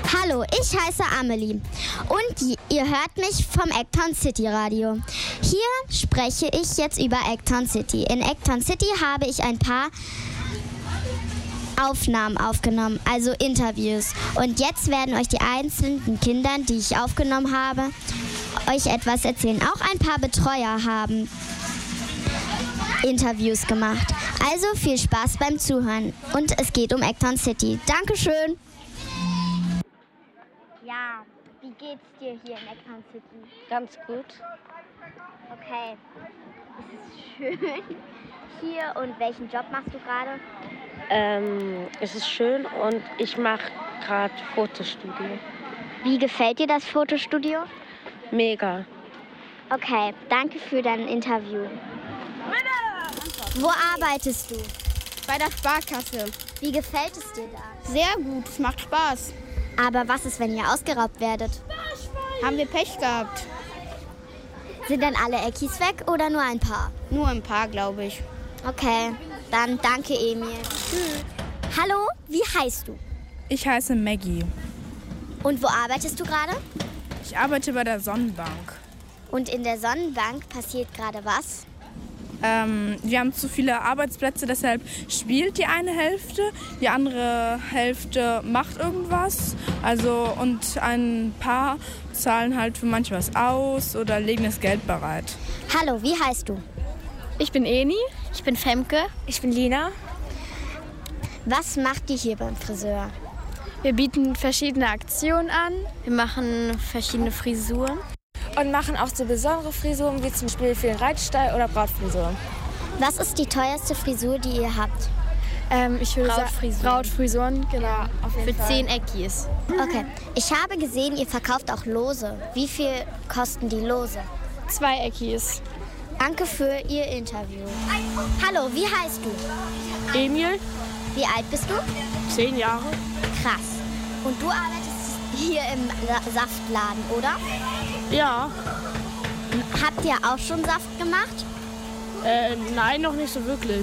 Hallo, ich heiße Amelie und ihr hört mich vom Eggtown City Radio. Hier spreche ich jetzt über Eggtown City. In Eggtown City habe ich ein paar Aufnahmen aufgenommen, also Interviews. Und jetzt werden euch die einzelnen Kinder, die ich aufgenommen habe, euch etwas erzählen. Auch ein paar Betreuer haben Interviews gemacht. Also viel Spaß beim Zuhören. Und es geht um Eggtown City. Dankeschön. Ja, wie geht's dir hier in Eggtown City? Ganz gut. Okay, es ist schön hier. Und welchen Job machst du gerade? Es ist schön und ich mache gerade Fotostudio. Wie gefällt dir das Fotostudio? Mega. Okay, danke für dein Interview. Wo arbeitest du? Bei der Sparkasse. Wie gefällt es dir da? Sehr gut, es macht Spaß. Aber was ist, wenn ihr ausgeraubt werdet? Haben wir Pech gehabt. Sind dann alle Eckis weg oder nur ein paar? Nur ein paar, glaube ich. Okay, dann danke Emil. Hallo, wie heißt du? Ich heiße Maggie. Und wo arbeitest du gerade? Ich arbeite bei der Sonnenbank. Und in der Sonnenbank passiert gerade was? Wir haben zu viele Arbeitsplätze, deshalb spielt die eine Hälfte, die andere Hälfte macht irgendwas. Also, und ein paar zahlen halt für manche was aus oder legen das Geld bereit. Hallo, wie heißt du? Ich bin Eni. Ich bin Femke. Ich bin Lina. Was macht ihr hier beim Friseur? Wir bieten verschiedene Aktionen an. Wir machen verschiedene Frisuren. Und machen auch so besondere Frisuren, wie zum Beispiel für den Reitstall oder Brautfrisur. Was ist die teuerste Frisur, die ihr habt? Ich würde sagen Brautfrisuren, genau. Für 10 Eckis. Okay, ich habe gesehen, ihr verkauft auch Lose. Wie viel kosten die Lose? 2 Eckis. Danke für Ihr Interview. Hallo, wie heißt du? Emil, Wie alt bist du? 10 Jahre. Krass. Und du arbeitest hier im Saftladen, oder? Ja. Habt ihr auch schon Saft gemacht? Nein, noch nicht so wirklich.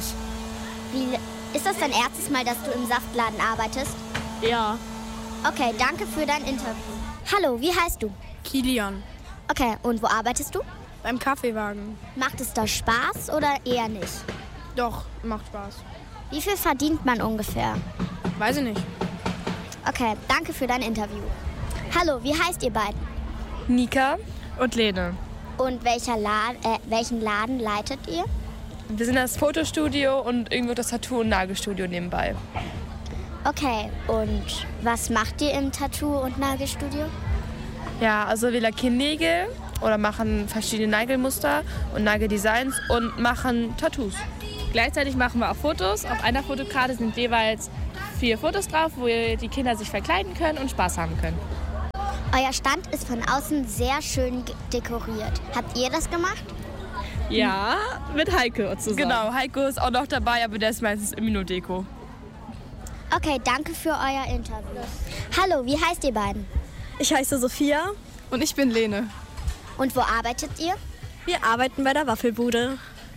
Ist das dein erstes Mal, dass du im Saftladen arbeitest? Ja. Okay, danke für dein Interview. Hallo, wie heißt du? Kilian. Okay, und wo arbeitest du? Beim Kaffeewagen. Macht es da Spaß oder eher nicht? Doch, macht Spaß. Wie viel verdient man ungefähr? Weiß ich nicht. Okay, danke für dein Interview. Hallo, wie heißt ihr beiden? Nika und Lene. Und welchen Laden leitet ihr? Wir sind das Fotostudio und irgendwo das Tattoo- und Nagelstudio nebenbei. Okay, und was macht ihr im Tattoo- und Nagelstudio? Ja, also wir lackieren Nägel oder machen verschiedene Nagelmuster und Nageldesigns und machen Tattoos. Gleichzeitig machen wir auch Fotos. Auf einer Fotokarte sind jeweils 4 Fotos drauf, wo die Kinder sich verkleiden können und Spaß haben können. Euer Stand ist von außen sehr schön dekoriert. Habt ihr das gemacht? Ja, mit Heike zusammen. Genau, Heiko ist auch noch dabei, aber der ist meistens im Minodeko. Okay, danke für euer Interview. Hallo, wie heißt ihr beiden? Ich heiße Sophia. Und ich bin Lene. Und wo arbeitet ihr? Wir arbeiten bei der Waffelbude.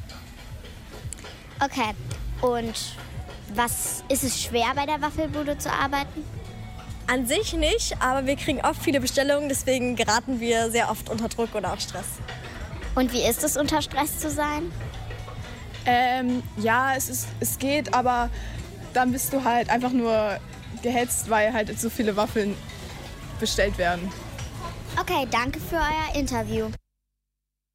Okay, und was ist es schwer, bei der Waffelbude zu arbeiten? An sich nicht, aber wir kriegen oft viele Bestellungen, deswegen geraten wir sehr oft unter Druck oder auch Stress. Und wie ist es, unter Stress zu sein? Ja, es geht, aber dann bist du halt einfach nur gehetzt, weil halt so viele Waffeln bestellt werden. Okay, danke für euer Interview.